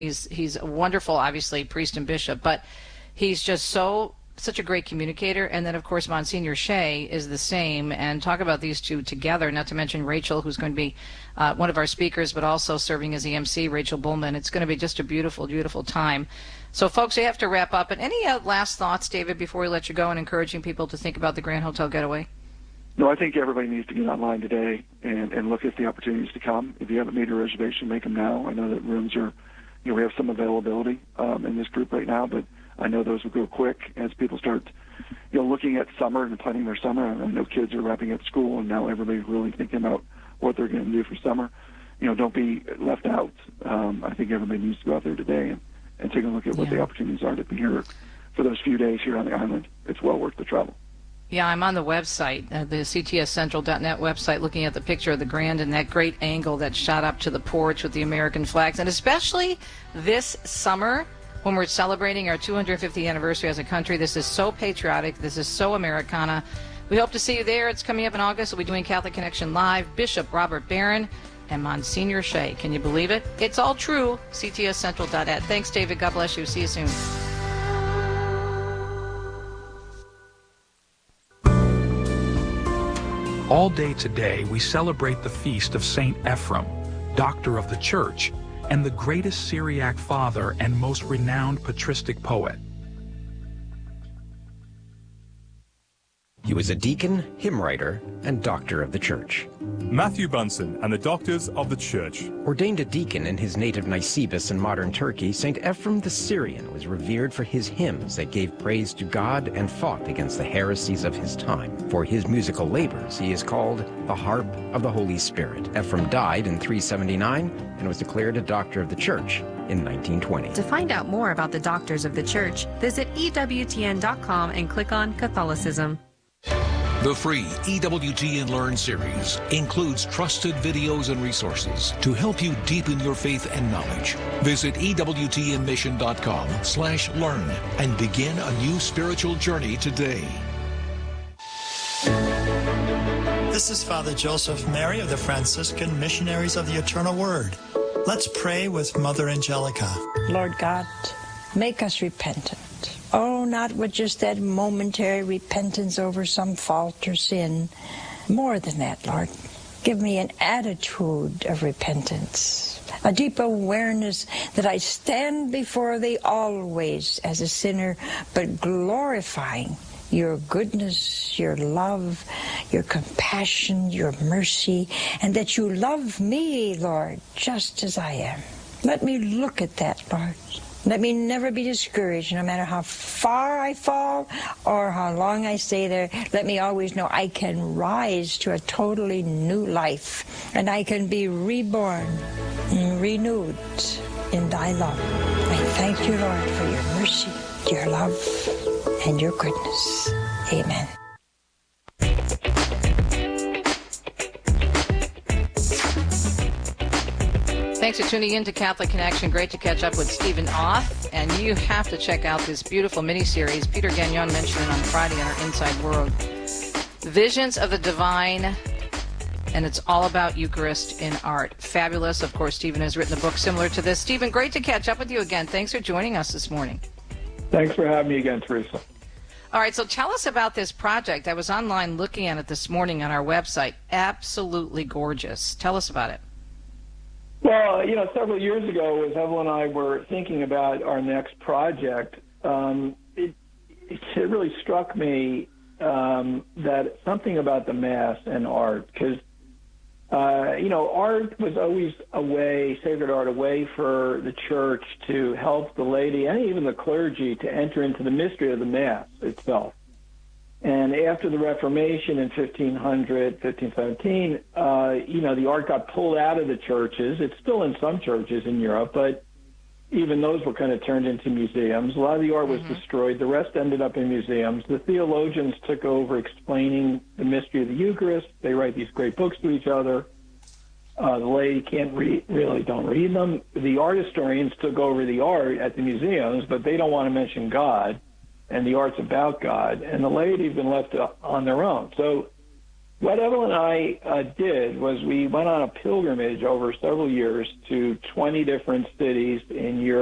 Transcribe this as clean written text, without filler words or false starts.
He's a wonderful, obviously, priest and bishop, but he's just such a great communicator. And then, of course, Monsignor Shea is the same. And talk about these two together, not to mention Rachel, who's going to be one of our speakers, but also serving as the MC, Rachel Bullman. It's going to be just a beautiful, beautiful time. So, folks, we have to wrap up. And any last thoughts, David, before we let you go, and encouraging people to think about the Grand Hotel Getaway? No, I think everybody needs to get online today and look at the opportunities to come. If you haven't made a reservation, make them now. I know that rooms are, we have some availability in this group right now, but I know those will go quick as people start, looking at summer and planning their summer. I know kids are wrapping up school, and now everybody's really thinking about what they're going to do for summer. Don't be left out. I think everybody needs to go out there today and take a look at what the opportunities are to be here for those few days here on the island. It's well worth the travel. Yeah, I'm on the website, the ctscentral.net website, looking at the picture of the Grand and that great angle that shot up to the porch with the American flags. And especially this summer, when we're celebrating our 250th anniversary as a country, this is so patriotic. This is so Americana. We hope to see you there. It's coming up in August. We'll be doing Catholic Connection Live. Bishop Robert Barron and Monsignor Shea. Can you believe it? It's all true. ctscentral.net. Thanks, David. God bless you. See you soon. All day today, we celebrate the feast of St. Ephrem, Doctor of the Church, and the greatest Syriac father and most renowned patristic poet. He was a deacon, hymn writer, and doctor of the church. Matthew Bunsen and the Doctors of the Church. Ordained a deacon in his native Nisibis in modern Turkey, St. Ephrem the Syrian was revered for his hymns that gave praise to God and fought against the heresies of his time. For his musical labors, he is called the Harp of the Holy Spirit. Ephrem died in 379 and was declared a doctor of the church in 1920. To find out more about the Doctors of the Church, visit EWTN.com and click on Catholicism. The free EWTN Learn series includes trusted videos and resources to help you deepen your faith and knowledge. Visit EWTNmission.com/learn and begin a new spiritual journey today. This is Father Joseph Mary of the Franciscan Missionaries of the Eternal Word. Let's pray with Mother Angelica. Lord God, make us repentant. Oh, not with just that momentary repentance over some fault or sin. More than that, Lord. Give me an attitude of repentance, a deep awareness that I stand before Thee always as a sinner, but glorifying Your goodness, Your love, Your compassion, Your mercy, and that You love me, Lord, just as I am. Let me look at that, Lord. Let me never be discouraged, no matter how far I fall or how long I stay there. Let me always know I can rise to a totally new life, and I can be reborn and renewed in Thy love. I thank You, Lord, for Your mercy, Your love, and Your goodness. Amen. Thanks for tuning in to Catholic Connection. Great to catch up with Stephen Auth. And you have to check out this beautiful mini-series. Peter Gagnon mentioned it on Friday on our Inside World. Visions of the Divine, and it's all about Eucharist in art. Fabulous. Of course, Stephen has written a book similar to this. Stephen, great to catch up with you again. Thanks for joining us this morning. Thanks for having me again, Teresa. All right, so tell us about this project. I was online looking at it this morning on our website. Absolutely gorgeous. Tell us about it. Well, several years ago, as Evelyn and I were thinking about our next project, it really struck me that something about the Mass and art, because, art was always a way, sacred art, a way for the Church to help the laity and even the clergy to enter into the mystery of the Mass itself. And after the Reformation in 1517, the art got pulled out of the churches. It's still in some churches in Europe, but even those were kind of turned into museums. A lot of the art was destroyed. The rest ended up in museums. The theologians took over explaining the mystery of the Eucharist. They write these great books to each other. The laity don't read them. The art historians took over the art at the museums, but they don't want to mention God. And the art's about God, and the laity have been left on their own. So What Evelyn and I did was we went on a pilgrimage over several years to 20 different cities in Europe